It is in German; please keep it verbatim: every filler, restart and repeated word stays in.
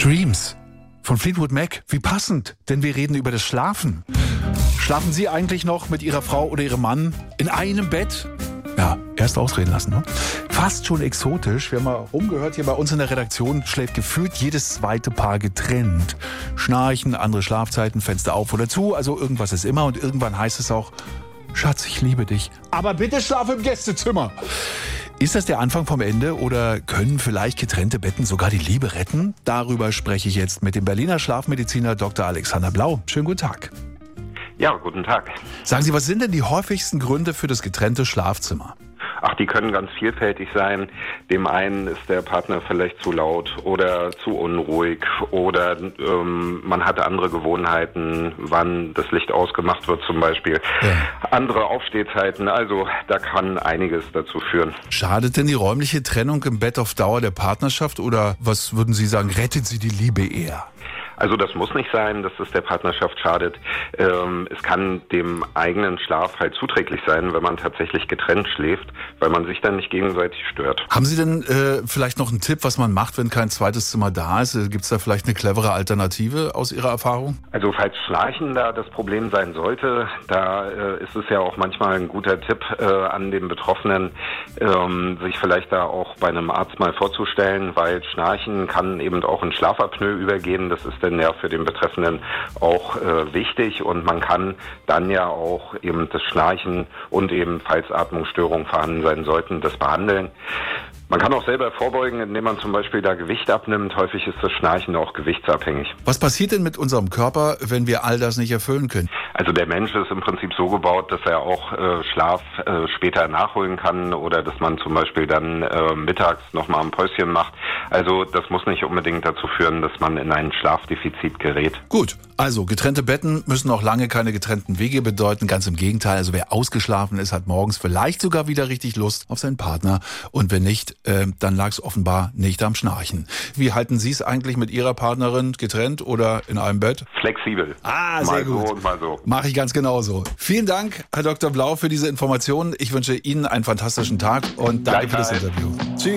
Dreams von Fleetwood Mac. Wie passend, denn wir reden über das Schlafen. Schlafen Sie eigentlich noch mit Ihrer Frau oder Ihrem Mann in einem Bett? Ja, erst ausreden lassen, ne? Fast schon exotisch. Wir haben mal rumgehört, hier bei uns in der Redaktion schläft gefühlt jedes zweite Paar getrennt. Schnarchen, andere Schlafzeiten, Fenster auf oder zu, also irgendwas ist immer und irgendwann heißt es auch, Schatz, ich liebe dich, aber bitte schlaf im Gästezimmer. Ist das der Anfang vom Ende oder können vielleicht getrennte Betten sogar die Liebe retten? Darüber spreche ich jetzt mit dem Berliner Schlafmediziner Doktor Alexander Blau. Schönen guten Tag. Ja, guten Tag. Sagen Sie, was sind denn die häufigsten Gründe für das getrennte Schlafzimmer? Ach, die können ganz vielfältig sein. Dem einen ist der Partner vielleicht zu laut oder zu unruhig oder ähm, man hat andere Gewohnheiten, wann das Licht ausgemacht wird zum Beispiel. Ja. Andere Aufstehzeiten, also da kann einiges dazu führen. Schadet denn die räumliche Trennung im Bett auf Dauer der Partnerschaft oder was würden Sie sagen, rettet sie die Liebe eher? Also das muss nicht sein, dass es der Partnerschaft schadet. Ähm, es kann dem eigenen Schlaf halt zuträglich sein, wenn man tatsächlich getrennt schläft, weil man sich dann nicht gegenseitig stört. Haben Sie denn äh, vielleicht noch einen Tipp, was man macht, wenn kein zweites Zimmer da ist? Gibt es da vielleicht eine clevere Alternative aus Ihrer Erfahrung? Also falls Schnarchen da das Problem sein sollte, da äh, ist es ja auch manchmal ein guter Tipp äh, an den Betroffenen, ähm, sich vielleicht da auch bei einem Arzt mal vorzustellen, weil Schnarchen kann eben auch in Schlafapnoe übergehen. Das ist denn ja für den Betreffenden auch äh, wichtig und man kann dann ja auch eben das Schnarchen und eben, falls Atmungsstörungen vorhanden sein sollten, das behandeln. Man kann auch selber vorbeugen, indem man zum Beispiel da Gewicht abnimmt. Häufig ist das Schnarchen auch gewichtsabhängig. Was passiert denn mit unserem Körper, wenn wir all das nicht erfüllen können? Also der Mensch ist im Prinzip so gebaut, dass er auch äh, Schlaf äh, später nachholen kann oder dass man zum Beispiel dann äh, mittags nochmal ein Päuschen macht. Also das muss nicht unbedingt dazu führen, dass man in ein Schlafdefizit gerät. Gut, also getrennte Betten müssen auch lange keine getrennten Wege bedeuten. Ganz im Gegenteil, also wer ausgeschlafen ist, hat morgens vielleicht sogar wieder richtig Lust auf seinen Partner. Und wenn nicht, äh, dann lag es offenbar nicht am Schnarchen. Wie halten Sie es eigentlich mit Ihrer Partnerin, getrennt oder in einem Bett? Flexibel. Ah, mal sehr gut. Mal so und mal so. Mache ich ganz genauso. Vielen Dank, Herr Doktor Blau, für diese Informationen. Ich wünsche Ihnen einen fantastischen Tag und danke für das Interview. Tschüss.